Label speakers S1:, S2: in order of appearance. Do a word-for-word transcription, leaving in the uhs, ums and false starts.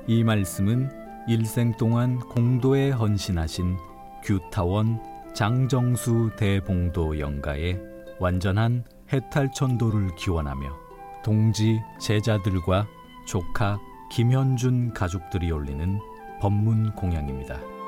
S1: 이 말씀은 일생 동안 공도에 헌신하신 규타원 장정수 대봉도 영가의 완전한 해탈천도를 기원하며 동지 제자들과 조카 김현준 가족들이 올리는 법문 공양입니다.